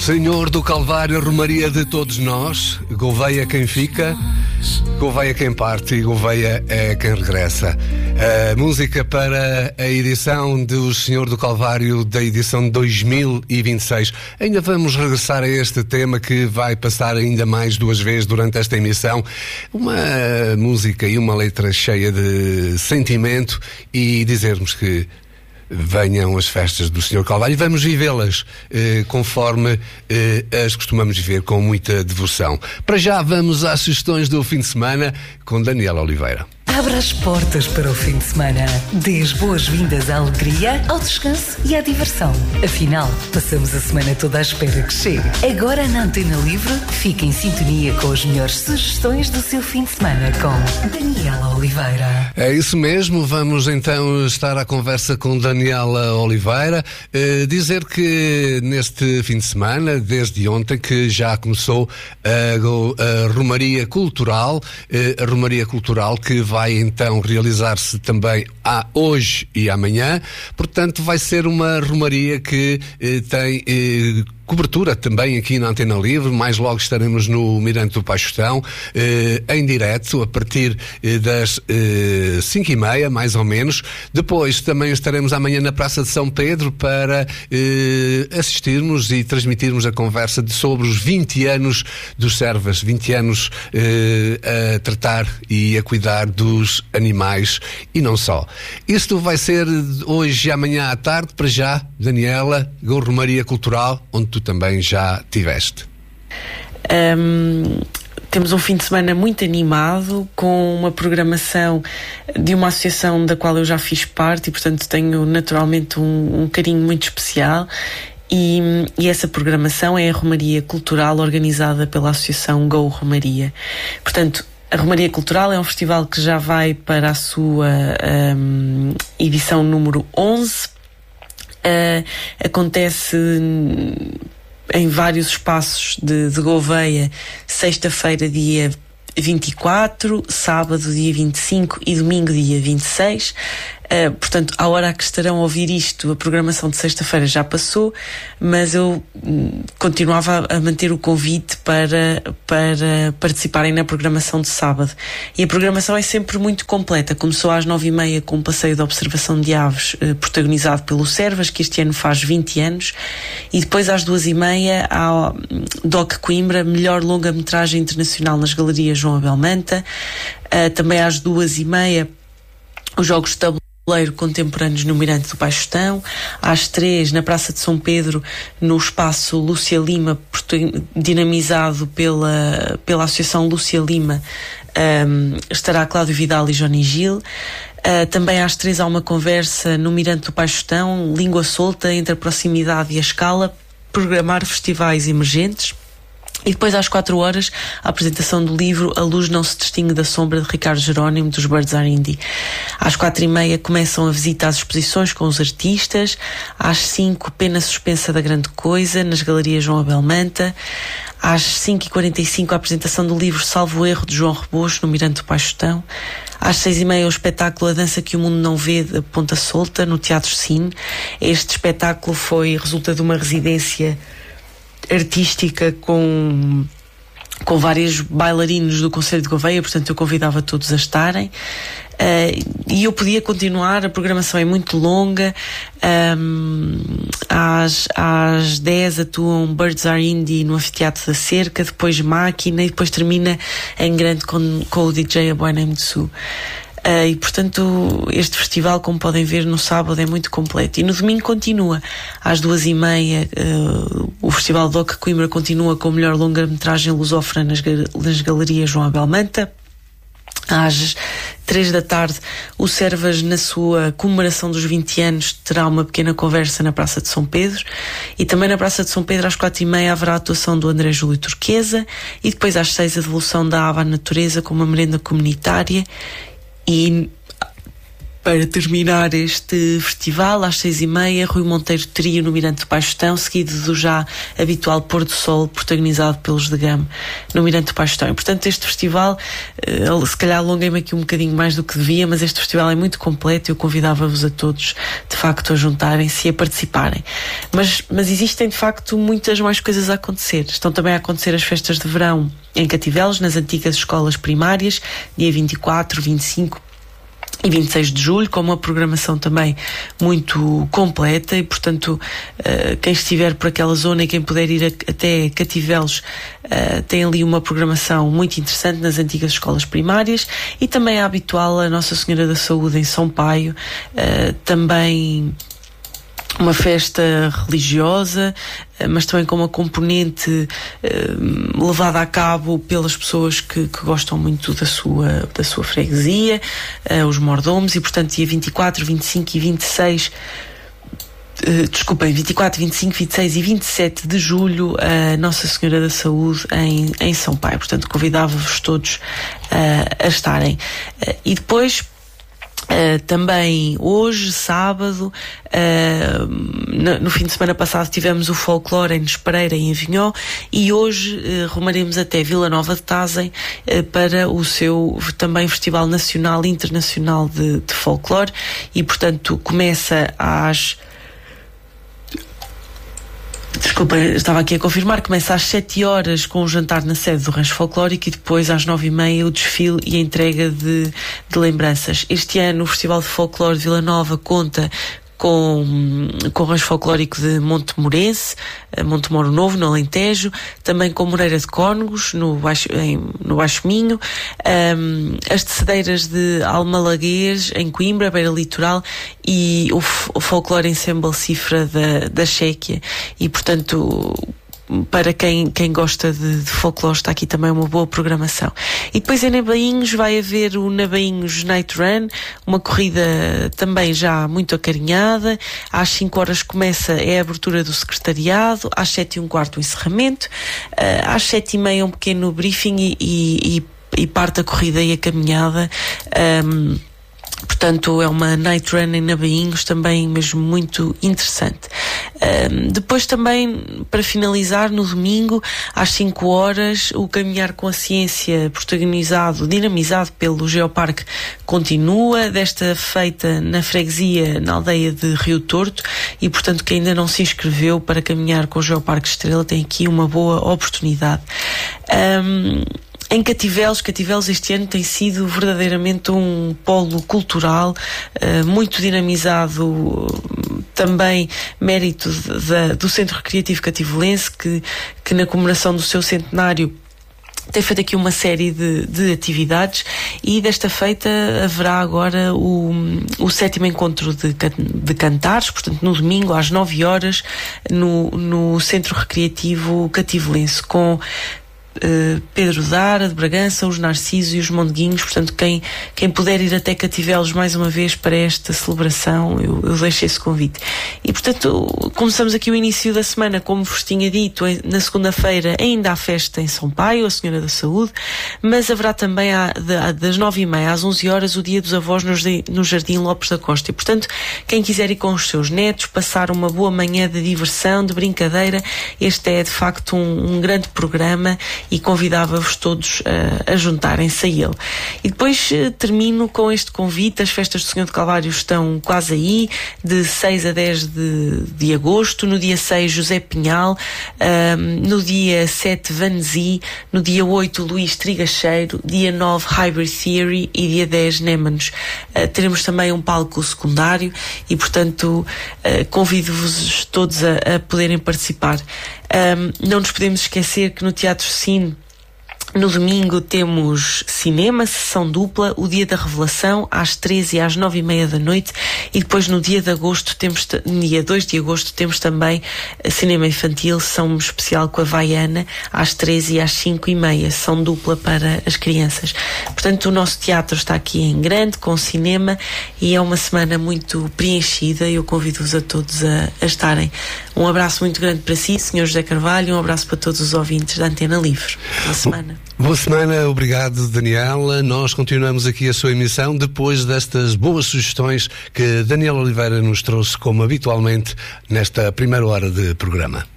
Senhor do Calvário, Romaria de todos nós, Gouveia quem fica, Gouveia quem parte e Gouveia é quem regressa. A música para a edição do Senhor do Calvário da edição de 2026. Ainda vamos regressar a este tema que vai passar ainda mais duas vezes durante esta emissão. Uma música e uma letra cheia de sentimento e dizermos que venham as festas do Senhor Calvário e vamos vivê-las conforme as costumamos viver, com muita devoção. Para já vamos às sugestões do fim de semana com Daniela Oliveira. Abra as portas para o fim de semana. Dê as boas-vindas à alegria, ao descanso e à diversão. Afinal, passamos a semana toda à espera que chegue. Agora na Antena Livre, fique em sintonia com as melhores sugestões do seu fim de semana com Daniela Oliveira. É isso mesmo, vamos então estar à conversa com Daniela Oliveira. Dizer que neste fim de semana, desde ontem, que já começou a Romaria Cultural, que vai então realizar-se também hoje e amanhã. Portanto, vai ser uma romaria que tem cobertura também aqui na Antena Livre. Mais logo estaremos no Mirante do Paixão, em direto, a partir das 5h30, mais ou menos. Depois também estaremos amanhã na Praça de São Pedro para assistirmos e transmitirmos a conversa sobre os 20 anos dos Servas, 20 anos a tratar e a cuidar dos animais e não só. Isto vai ser hoje e amanhã à tarde. Para já, Daniela, Romaria Cultural, onde tu também já tiveste. Temos um fim de semana muito animado, com uma programação de uma associação da qual eu já fiz parte e, portanto, tenho naturalmente um carinho muito especial. E essa programação é a Romaria Cultural, organizada pela associação Go Romaria. Portanto, a Romaria Cultural é um festival que já vai para a sua edição número 11. Acontece em vários espaços de Gouveia, sexta-feira, dia 24, sábado, dia 25 e domingo, dia 26. Portanto, à hora que estarão a ouvir isto, a programação de sexta-feira já passou, mas eu continuava a manter o convite para participarem na programação de sábado. E a programação é sempre muito completa. Começou às 9h30 com um passeio de observação de aves protagonizado pelo Servas, que este ano faz 20 anos, e depois às 2h30 há Doc Coimbra, melhor longa-metragem internacional nas galerias João Abel Manta. Também às 2h30 os jogos de tabuleiro contemporâneos no Mirante do Paixão. Às 3, na Praça de São Pedro, no espaço Lúcia Lima, dinamizado pela Associação Lúcia Lima, estará Cláudio Vidal e Johnny Gil. Também às 3 há uma conversa no Mirante do Paixão, língua solta entre a proximidade e a escala, programar festivais emergentes. E depois às 4 horas a apresentação do livro A Luz Não Se Distingue da Sombra, de Ricardo Jerónimo, dos Birds Are Indie. Às 4h30 começam a visita às exposições com os artistas. Às 5, Pena Suspensa da Grande Coisa, nas galerias João Abel Manta. Às 5h45 a apresentação do livro Salvo Erro, de João Rebocho, no Mirante do Paixão. Às 6h30 o espetáculo A Dança que o Mundo Não Vê, da Ponta Solta, no Teatro Cine. Este espetáculo resulta de uma residência artística com vários bailarinos do Conselho de Gouveia, portanto eu convidava todos a estarem. E eu podia continuar, a programação é muito longa. Às 10 atuam Birds Are Indie no Anfiteatro da Cerca, depois Máquina, e depois termina em grande com o DJ A Boy Named Sue. E portanto este festival, como podem ver, no sábado é muito completo, e no domingo continua às 2h30. O Festival Doc Coimbra continua com a melhor longa-metragem lusófona nas galerias João Abel Manta. Às 3 da tarde o Servas, na sua comemoração dos 20 anos, terá uma pequena conversa na Praça de São Pedro, e também na Praça de São Pedro às 4h30 haverá a atuação do André Júlio Turquesa, e depois às 6 a devolução da Ava à Natureza com uma merenda comunitária. E Para terminar este festival, às 6h30, Rui Monteiro Trio no Mirante do Paixão, seguido do já habitual Pôr do Sol, protagonizado pelos de Gama no Mirante do Paixão. E, portanto, este festival, se calhar alonguei-me aqui um bocadinho mais do que devia, mas este festival é muito completo e eu convidava-vos a todos, de facto, a juntarem-se e a participarem. Mas existem, de facto, muitas mais coisas a acontecer. Estão também a acontecer as festas de verão em Cativelos, nas antigas escolas primárias, dia 24, 25 e 26 de julho, com uma programação também muito completa e, portanto, quem estiver por aquela zona e quem puder ir até Cativelos tem ali uma programação muito interessante nas antigas escolas primárias. E também é habitual a Nossa Senhora da Saúde em São Paio, também uma festa religiosa, mas também com uma componente levada a cabo pelas pessoas que gostam muito da sua freguesia, os mordomos, e portanto dia 24, 25 e 26 24, 25, 26 e 27 de julho, a Nossa Senhora da Saúde em São Paio. Portanto, convidava-vos todos a estarem. E depois, também hoje, sábado, no fim de semana passado tivemos o folclore em Nespereira e em Vinhó, e hoje rumaremos até Vila Nova de Tazem para o seu também Festival Nacional e Internacional de Folclore, e portanto começa às... Desculpa, estava aqui a confirmar, começa às 7 horas com o jantar na sede do Rancho Folclórico e depois às 9h30 o desfile e a entrega de lembranças. Este ano o Festival de Folclore de Vila Nova conta com o Rancho Folclórico de Montemorense, Montemoro Novo, no Alentejo, também com Moreira de Cónegos, no Baixo Minho, as Tecedeiras de Almalaguês, em Coimbra, Beira Litoral, e o Folclore Ensemble Cifra da Chéquia. E, portanto, para quem gosta de folclore, está aqui também uma boa programação. E depois em Nabainhos vai haver o Nabainhos Night Run, uma corrida também já muito acarinhada. Às 5 horas começa a abertura do secretariado, às 7h15 o encerramento, às 7h30 um pequeno briefing e parte a corrida e a caminhada. Portanto, é uma night run em Nabainhos, também mesmo muito interessante. Depois também, para finalizar, no domingo, às 5 horas, o Caminhar com a Ciência, dinamizado pelo Geoparque, continua, desta feita na freguesia, na aldeia de Rio Torto, e portanto quem ainda não se inscreveu para caminhar com o Geoparque Estrela tem aqui uma boa oportunidade. Em Cativelos este ano tem sido verdadeiramente um polo cultural muito dinamizado, também mérito do Centro Recreativo Cativelense, que na comemoração do seu centenário tem feito aqui uma série de atividades, e desta feita haverá agora o 7º encontro de cantares, portanto no domingo às 9 horas no Centro Recreativo Cativelense, com Pedro Dara de Bragança, os Narcisos e os Mondeguinhos. Portanto, quem puder ir até Cativelos mais uma vez para esta celebração, eu deixo esse convite. E portanto, começamos aqui o início da semana, como vos tinha dito, na segunda-feira ainda há festa em São Paio, a Senhora da Saúde, mas haverá também das 9h30 às 11 horas o Dia dos Avós no Jardim Lopes da Costa. E portanto, quem quiser ir com os seus netos, passar uma boa manhã de diversão, de brincadeira, este é de facto um grande programa, e convidava-vos todos a juntarem-se a ele. E depois termino com este convite. As festas do Senhor do Calvário estão quase aí, de 6 a 10 de agosto. No dia 6, José Pinhal, no dia 7, Vanzi, no dia 8, Luís Trigacheiro, dia 9, Hybrid Theory e dia 10, Némanos. Teremos também um palco secundário e, portanto, convido-vos todos a poderem participar. Não nos podemos esquecer que no Teatro Cine, no domingo, temos cinema, sessão dupla, o Dia da Revelação, às 13 e às 9h30 da noite, e depois no dia 2 de agosto, temos também cinema infantil, sessão especial com a Vaiana, às 13 e às 5h30, sessão dupla para as crianças. Portanto, o nosso teatro está aqui em grande, com cinema, e é uma semana muito preenchida, e eu convido-vos a todos a estarem. Um abraço muito grande para si, Sr. José Carvalho, e um abraço para todos os ouvintes da Antena Livre. Boa semana. Boa semana, obrigado, Daniela. Nós continuamos aqui a sua emissão depois destas boas sugestões que Daniela Oliveira nos trouxe, como habitualmente, nesta primeira hora de programa.